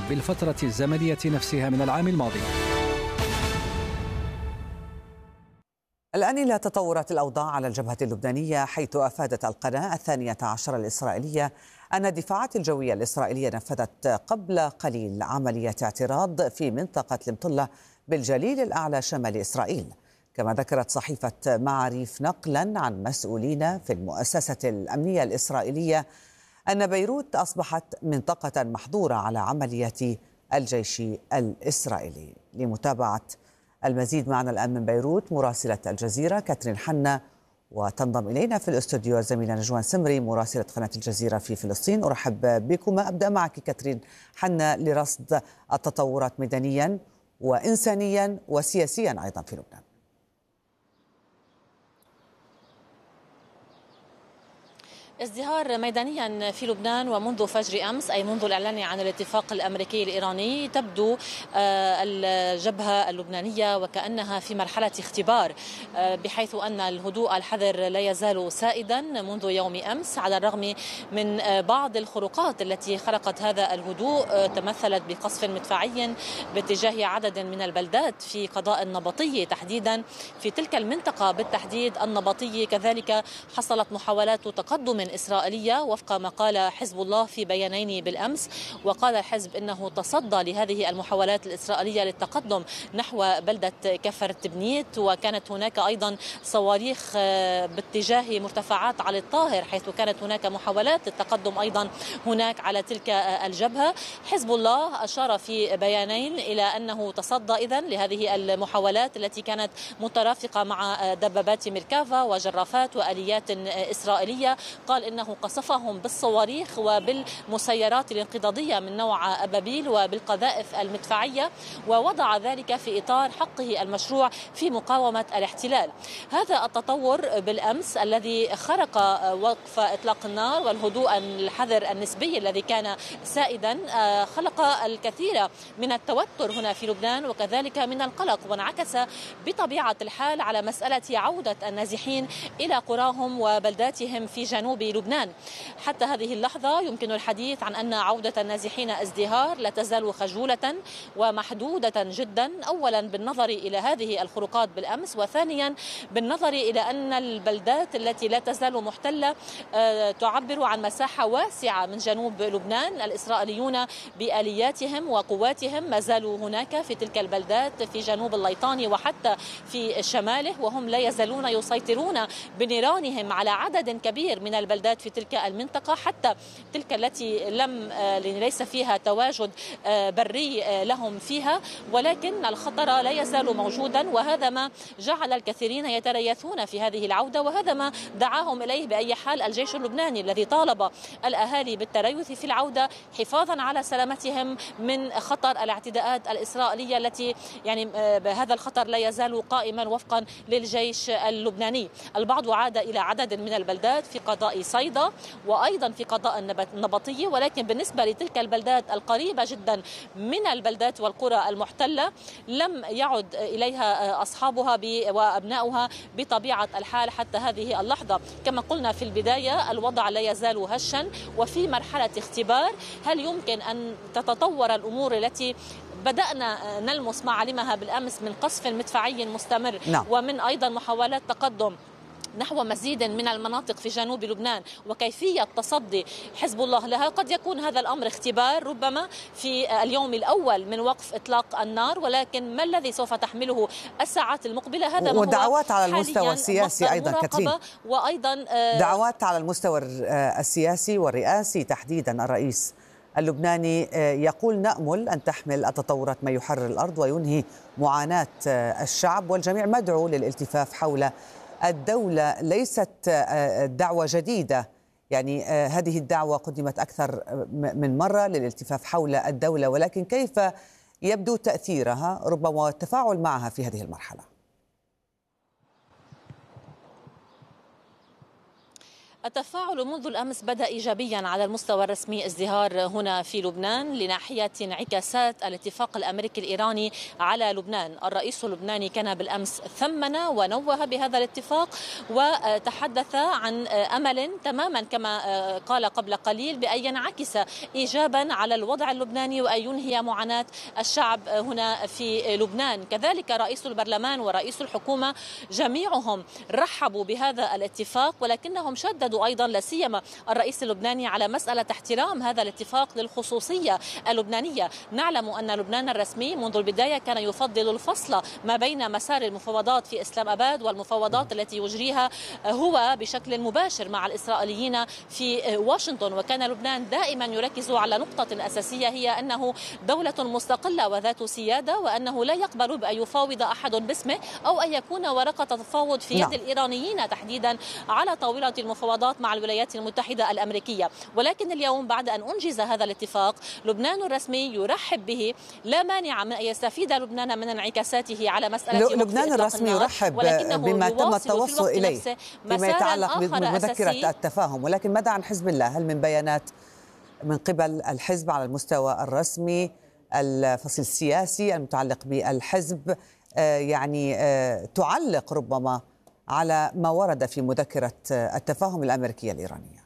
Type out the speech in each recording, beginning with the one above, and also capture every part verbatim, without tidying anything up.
بالفترة الزمنية نفسها من العام الماضي. الآن إلى تطورات الأوضاع على الجبهة اللبنانية، حيث أفادت القناة الثانية عشر الإسرائيلية أن الدفاعات الجوية الإسرائيلية نفذت قبل قليل عملية اعتراض في منطقة المطلة بالجليل الأعلى شمال إسرائيل. كما ذكرت صحيفة معاريف نقلا عن مسؤولين في المؤسسة الأمنية الإسرائيلية أن بيروت أصبحت منطقة محظورة على عمليات الجيش الإسرائيلي. لمتابعة المزيد معنا الآن من بيروت مراسلة الجزيرة كاترين حنا، وتنضم إلينا في الاستوديو الزميلة نجوان سمري مراسلة قناة الجزيرة في فلسطين. أرحب بكما. أبدأ معك كاترين حنا لرصد التطورات ميدانيا وإنسانيا وسياسيا أيضا في لبنان. ازدهار ميدانيا في لبنان، ومنذ فجر أمس أي منذ الإعلان عن الاتفاق الأمريكي الإيراني تبدو الجبهة اللبنانية وكأنها في مرحلة اختبار، بحيث أن الهدوء الحذر لا يزال سائدا منذ يوم أمس، على الرغم من بعض الخروقات التي خلقت هذا الهدوء تمثلت بقصف مدفعي باتجاه عدد من البلدات في قضاء النبطية تحديدا. في تلك المنطقة بالتحديد النبطية كذلك حصلت محاولات تقدم إسرائيلية وفق ما قال حزب الله في بيانين بالأمس. وقال الحزب إنه تصدى لهذه المحاولات الإسرائيلية للتقدم نحو بلدة كفر تبنيت، وكانت هناك أيضا صواريخ باتجاه مرتفعات علي الطاهر، حيث كانت هناك محاولات للتقدم أيضا هناك على تلك الجبهة. حزب الله أشار في بيانين إلى أنه تصدى إذن لهذه المحاولات التي كانت مترافقة مع دبابات ميركافا وجرافات وآليات إسرائيلية. قال إنه قصفهم بالصواريخ وبالمسيرات الانقضاضية من نوع أبابيل وبالقذائف المدفعية، ووضع ذلك في إطار حقه المشروع في مقاومة الاحتلال. هذا التطور بالأمس الذي خرق وقف إطلاق النار والهدوء الحذر النسبي الذي كان سائدا خلق الكثير من التوتر هنا في لبنان وكذلك من القلق، وانعكس بطبيعة الحال على مسألة عودة النازحين إلى قراهم وبلداتهم في جنوب لبنان. حتى هذه اللحظة يمكن الحديث عن أن عودة النازحين ازدهار لا تزال خجولة ومحدودة جدا، أولا بالنظر إلى هذه الخروقات بالأمس، وثانيا بالنظر إلى أن البلدات التي لا تزال محتلة تعبر عن مساحة واسعة من جنوب لبنان. الإسرائيليون بآلياتهم وقواتهم ما زالوا هناك في تلك البلدات في جنوب الليطاني وحتى في شماله، وهم لا يزالون يسيطرون بنيرانهم على عدد كبير من البلدات في تلك المنطقة، حتى تلك التي لم ليس فيها تواجد بري لهم فيها، ولكن الخطر لا يزال موجودا. وهذا ما جعل الكثيرين يتريثون في هذه العودة، وهذا ما دعاهم إليه بأي حال الجيش اللبناني الذي طالب الأهالي بالتريث في العودة حفاظا على سلامتهم من خطر الاعتداءات الإسرائيلية التي يعني هذا الخطر لا يزال قائما وفقا للجيش اللبناني. البعض عاد إلى عدد من البلدات في قضاء صيدا وأيضا في قضاء النبطية، ولكن بالنسبة لتلك البلدات القريبة جدا من البلدات والقرى المحتلة لم يعد إليها أصحابها وأبناؤها بطبيعة الحال حتى هذه اللحظة. كما قلنا في البداية الوضع لا يزال هشا وفي مرحلة اختبار. هل يمكن أن تتطور الأمور التي بدأنا نلمس معالمها بالأمس من قصف مدفعي مستمر نعم. ومن أيضا محاولات تقدم نحو مزيد من المناطق في جنوب لبنان وكيفية تصدي حزب الله لها؟ قد يكون هذا الأمر اختبار ربما في اليوم الأول من وقف إطلاق النار، ولكن ما الذي سوف تحمله الساعات المقبلة؟ هذا ما ودعوات على المستوى السياسي أيضا كاترين، وأيضا دعوات على المستوى السياسي والرئاسي تحديدا. الرئيس اللبناني يقول نأمل أن تحمل التطورات ما يحرر الأرض وينهي معاناة الشعب، والجميع مدعو للالتفاف حول الدولة. ليست دعوة جديدة، يعني هذه الدعوة قدمت أكثر من مرة للالتفاف حول الدولة، ولكن كيف يبدو تأثيرها ربما التفاعل معها في هذه المرحلة؟ التفاعل منذ الأمس بدأ إيجابيا على المستوى الرسمي، ازدهار هنا في لبنان لناحية انعكاسات الاتفاق الأمريكي الإيراني على لبنان. الرئيس اللبناني كان بالأمس ثمن ونوه بهذا الاتفاق وتحدث عن أمل تماما كما قال قبل قليل بأن ينعكس إيجابا على الوضع اللبناني وأن ينهي معاناة الشعب هنا في لبنان. كذلك رئيس البرلمان ورئيس الحكومة جميعهم رحبوا بهذا الاتفاق، ولكنهم شددوا أيضا لا سيما الرئيس اللبناني على مسألة احترام هذا الاتفاق للخصوصية اللبنانية. نعلم أن لبنان الرسمي منذ البداية كان يفضل الفصل ما بين مسار المفاوضات في إسلام أباد والمفاوضات التي يجريها هو بشكل مباشر مع الإسرائيليين في واشنطن، وكان لبنان دائما يركز على نقطة أساسية هي أنه دولة مستقلة وذات سيادة، وأنه لا يقبل بأن يفاوض أحد باسمه أو أن يكون ورقة تفاوض في يد نعم. الإيرانيين تحديدا على طاولة المفاوضات مع الولايات المتحدة الأمريكية. ولكن اليوم بعد أن أنجز هذا الاتفاق لبنان الرسمي يرحب به، لا مانع من أن يستفيد لبنان من انعكاساته على مسألة لبنان الرسمي يرحب بما تم التوصل إليه فيما يتعلق بمذكرة التفاهم. ولكن ماذا عن حزب الله؟ هل من بيانات من قبل الحزب على المستوى الرسمي، الفصل السياسي المتعلق بالحزب يعني تعلق ربما على ما ورد في مذكرة التفاهم الأمريكية الإيرانية؟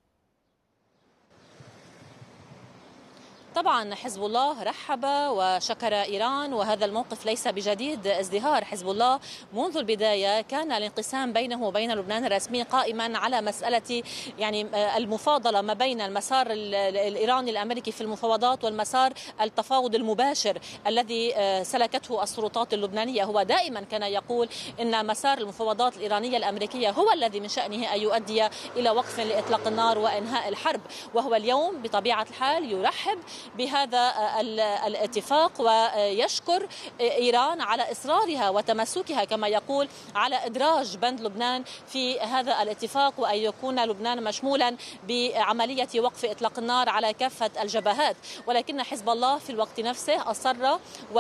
طبعا حزب الله رحب وشكر إيران، وهذا الموقف ليس بجديد. ازدهار حزب الله منذ البداية كان الانقسام بينه وبين لبنان الرسمي قائما على مسألة يعني المفاضلة ما بين المسار الإيراني الأمريكي في المفاوضات والمسار التفاوض المباشر الذي سلكته السلطات اللبنانية. هو دائما كان يقول إن مسار المفاوضات الإيرانية الأمريكية هو الذي من شأنه أن يؤدي إلى وقف لإطلاق النار وإنهاء الحرب، وهو اليوم بطبيعة الحال يرحب بهذا الاتفاق ويشكر إيران على إصرارها وتمسكها كما يقول على إدراج بند لبنان في هذا الاتفاق، وأن يكون لبنان مشمولا بعملية وقف إطلاق النار على كافة الجبهات. ولكن حزب الله في الوقت نفسه أصر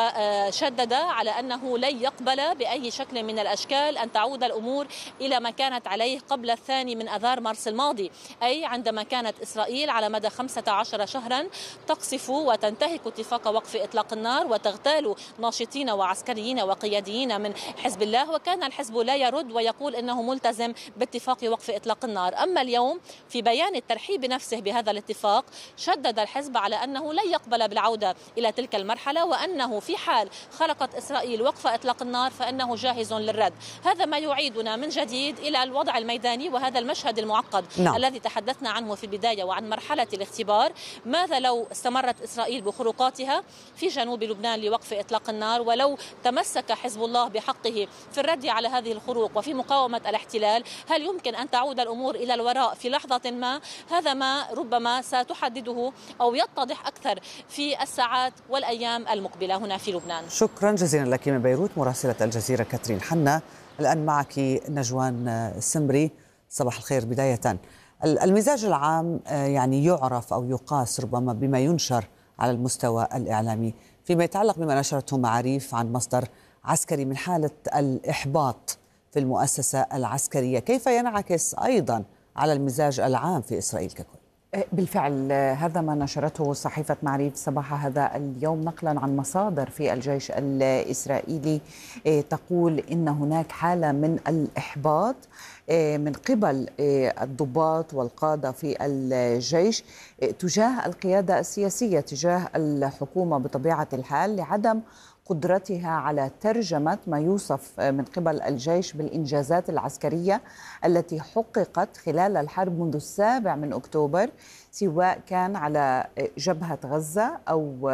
وشدد على أنه لن يقبل بأي شكل من الأشكال أن تعود الأمور إلى ما كانت عليه قبل الثاني من أذار مارس الماضي، أي عندما كانت إسرائيل على مدى خمسة عشر شهرا تقصف وتنتهك اتفاق وقف إطلاق النار وتغتال ناشطين وعسكريين وقياديين من حزب الله، وكان الحزب لا يرد ويقول إنه ملتزم باتفاق وقف إطلاق النار. أما اليوم في بيان الترحيب نفسه بهذا الاتفاق شدد الحزب على أنه لن يقبل بالعودة إلى تلك المرحلة، وأنه في حال خلقت إسرائيل وقف إطلاق النار فإنه جاهز للرد. هذا ما يعيدنا من جديد إلى الوضع الميداني وهذا المشهد المعقد نعم. الذي تحدثنا عنه في البداية وعن مرحلة الاختبار. ماذا لو استمرت إسرائيل بخروقاتها في جنوب لبنان لوقف إطلاق النار، ولو تمسك حزب الله بحقه في الرد على هذه الخروق وفي مقاومة الاحتلال؟ هل يمكن أن تعود الأمور إلى الوراء في لحظة ما؟ هذا ما ربما ستحدده أو يتضح أكثر في الساعات والأيام المقبلة هنا في لبنان. شكرا جزيلا لك من بيروت مراسلة الجزيرة كاترين حنا. الآن معك نجوان السمري، صباح الخير. بداية المزاج العام يعني يعرف أو يقاس ربما بما ينشر على المستوى الإعلامي فيما يتعلق بما نشرته معاريف عن مصدر عسكري من حالة الإحباط في المؤسسة العسكرية. كيف ينعكس أيضا على المزاج العام في إسرائيل ككل؟ بالفعل هذا ما نشرته صحيفة معريف صباح هذا اليوم نقلا عن مصادر في الجيش الإسرائيلي تقول إن هناك حالة من الإحباط من قبل الضباط والقادة في الجيش تجاه القيادة السياسية، تجاه الحكومة بطبيعة الحال، لعدم قدرتها على ترجمة ما يوصف من قبل الجيش بالإنجازات العسكرية التي حققت خلال الحرب منذ السابع من أكتوبر، سواء كان على جبهة غزة أو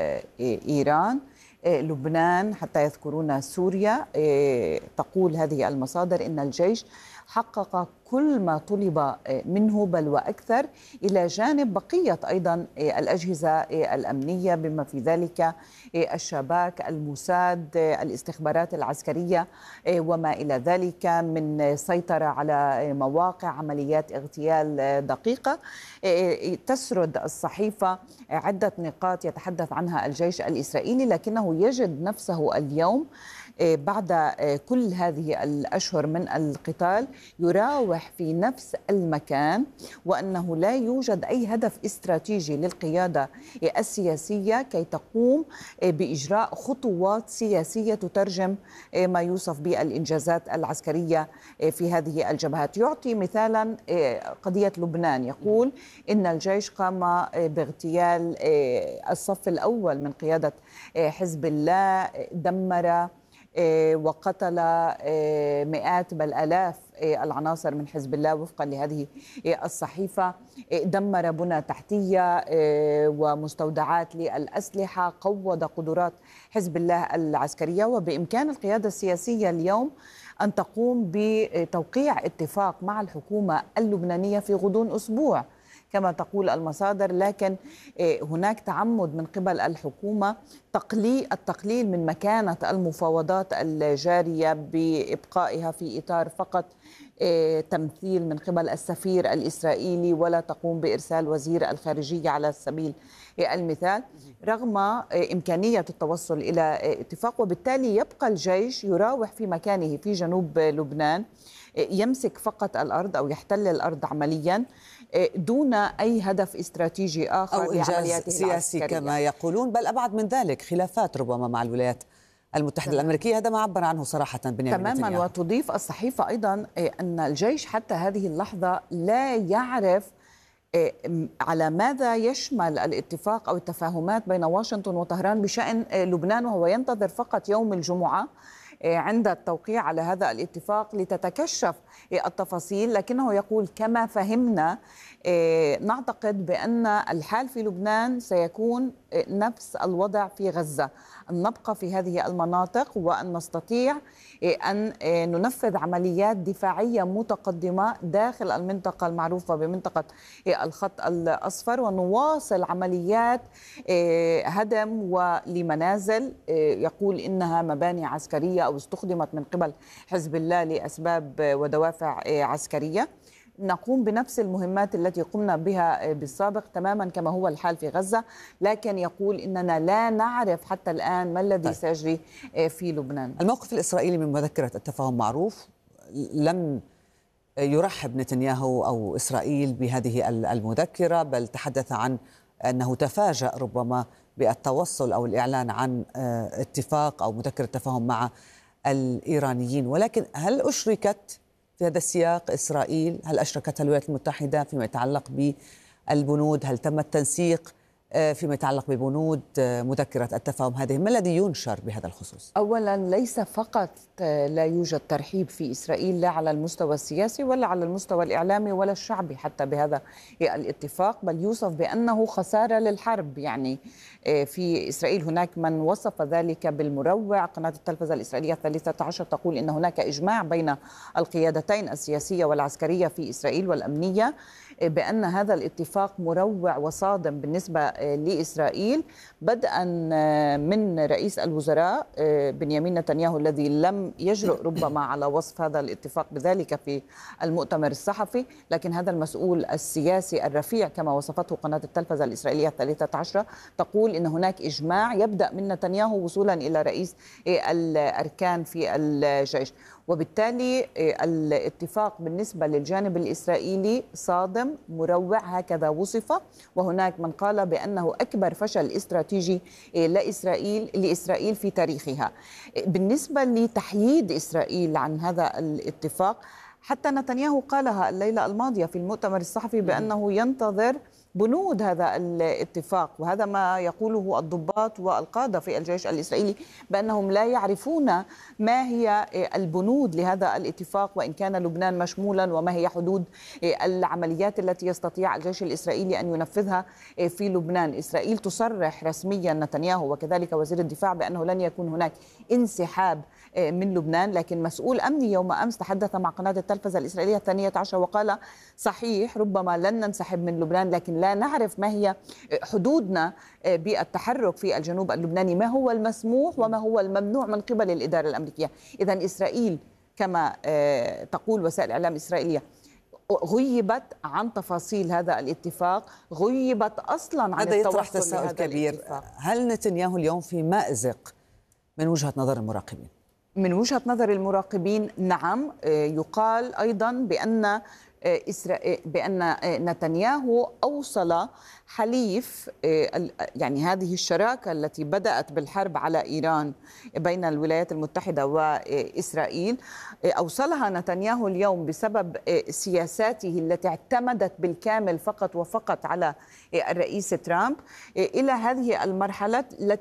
إيران، لبنان، حتى يذكرون سوريا. تقول هذه المصادر إن الجيش حقق كل ما طلب منه بل وأكثر، إلى جانب بقية أيضا الأجهزة الأمنية بما في ذلك الشباك، الموساد، الاستخبارات العسكرية وما إلى ذلك، من سيطرة على مواقع، عمليات اغتيال دقيقة. تسرد الصحيفة عدة نقاط يتحدث عنها الجيش الإسرائيلي، لكنه يجد نفسه اليوم بعد كل هذه الأشهر من القتال يراوح في نفس المكان، وأنه لا يوجد أي هدف استراتيجي للقيادة السياسية كي تقوم بإجراء خطوات سياسية تترجم ما يوصف بالإنجازات العسكرية في هذه الجبهات. يعطي مثالا قضية لبنان، يقول إن الجيش قام باغتيال الصف الأول من قيادة حزب الله، دمر وقتل مئات بل آلاف العناصر من حزب الله وفقا لهذه الصحيفة، دمر بنى تحتية ومستودعات للأسلحة، قوض قدرات حزب الله العسكرية. وبإمكان القيادة السياسية اليوم أن تقوم بتوقيع اتفاق مع الحكومة اللبنانية في غضون أسبوع كما تقول المصادر، لكن هناك تعمد من قبل الحكومة تقليل التقليل من مكانة المفاوضات الجارية بإبقائها في إطار فقط تمثيل من قبل السفير الإسرائيلي، ولا تقوم بإرسال وزير الخارجية على سبيل المثال، رغم إمكانية التوصل إلى اتفاق. وبالتالي يبقى الجيش يراوح في مكانه في جنوب لبنان، يمسك فقط الأرض أو يحتل الأرض عمليا دون أي هدف استراتيجي آخر أو إنجاز سياسي كما يقولون، بل أبعد من ذلك، خلافات ربما مع الولايات المتحدة الأمريكية. هذا ما عبر عنه صراحة بنيامين تماما نتنياهو. وتضيف الصحيفة أيضا أن الجيش حتى هذه اللحظة لا يعرف على ماذا يشمل الاتفاق أو التفاهمات بين واشنطن وطهران بشأن لبنان، وهو ينتظر فقط يوم الجمعة عند التوقيع على هذا الاتفاق لتتكشف التفاصيل. لكنه يقول كما فهمنا نعتقد بأن الحال في لبنان سيكون نفس الوضع في غزة، أن نبقى في هذه المناطق وأن نستطيع أن ننفذ عمليات دفاعية متقدمة داخل المنطقة المعروفة بمنطقة الخط الأصفر، ونواصل عمليات هدم ولمنازل يقول إنها مباني عسكرية أو استخدمت من قبل حزب الله لأسباب ودوافع عسكرية. نقوم بنفس المهمات التي قمنا بها بالسابق تماما كما هو الحال في غزة، لكن يقول إننا لا نعرف حتى الآن ما الذي سيجري في لبنان. الموقف الإسرائيلي من مذكرة التفاهم معروف، لم يرحب نتنياهو أو إسرائيل بهذه المذكرة، بل تحدث عن أنه تفاجأ ربما بالتوصل أو الإعلان عن اتفاق أو مذكرة تفاهم مع الإيرانيين. ولكن هل أشركت في هذا السياق إسرائيل؟ هل أشركتها الولايات المتحدة فيما يتعلق بالبنود؟ هل تم التنسيق فيما يتعلق ببنود مذكرة التفاهم هذه؟ ما الذي ينشر بهذا الخصوص؟ أولا ليس فقط لا يوجد ترحيب في إسرائيل لا على المستوى السياسي ولا على المستوى الإعلامي ولا الشعبي حتى بهذا الاتفاق، بل يوصف بأنه خسارة للحرب. يعني في إسرائيل هناك من وصف ذلك بالمروع. قناة التلفزة الإسرائيلية الثالثة عشر تقول إن هناك إجماع بين القيادتين السياسية والعسكرية في إسرائيل والأمنية بأن هذا الاتفاق مروع وصادم بالنسبة لإسرائيل، بدءا من رئيس الوزراء بنيامين نتنياهو الذي لم يجرؤ ربما على وصف هذا الاتفاق بذلك في المؤتمر الصحفي، لكن هذا المسؤول السياسي الرفيع كما وصفته قناة التلفزة الإسرائيلية الثالثة عشرة تقول إن هناك إجماع يبدأ من نتنياهو وصولا إلى رئيس الأركان في الجيش. وبالتالي الاتفاق بالنسبة للجانب الإسرائيلي صادم مروع هكذا وصف، وهناك من قال بأنه أكبر فشل استراتيجي لإسرائيل لإسرائيل في تاريخها. بالنسبة لتحييد إسرائيل عن هذا الاتفاق، حتى نتنياهو قالها الليلة الماضية في المؤتمر الصحفي بأنه ينتظر بنود هذا الاتفاق، وهذا ما يقوله الضباط والقادة في الجيش الإسرائيلي بأنهم لا يعرفون ما هي البنود لهذا الاتفاق وإن كان لبنان مشمولا، وما هي حدود العمليات التي يستطيع الجيش الإسرائيلي أن ينفذها في لبنان. إسرائيل تصرح رسميا نتنياهو وكذلك وزير الدفاع بأنه لن يكون هناك انسحاب من لبنان، لكن مسؤول أمني يوم أمس تحدث مع قناة التلفزة الإسرائيلية الثانية عشر وقال صحيح ربما لن ننسحب من لبنان، لكن لا نعرف ما هي حدودنا بالتحرك في الجنوب اللبناني، ما هو المسموح وما هو الممنوع من قبل الإدارة الأمريكية. إذن إسرائيل كما تقول وسائل الإعلام الإسرائيلية غيبت عن تفاصيل هذا الاتفاق، غيبت أصلا عن هذا يطرح التوصل تساؤل لهذا كبير. الاتفاق. هل نتنياهو اليوم في مأزق من وجهة نظر المراقبين؟ من وجهة نظر المراقبين نعم. يقال أيضا بأن بأن نتنياهو أوصل حليف، يعني هذه الشراكة التي بدأت بالحرب على إيران بين الولايات المتحدة وإسرائيل، أوصلها نتنياهو اليوم بسبب سياساته التي اعتمدت بالكامل فقط وفقط على الرئيس ترامب إلى هذه المرحلة التي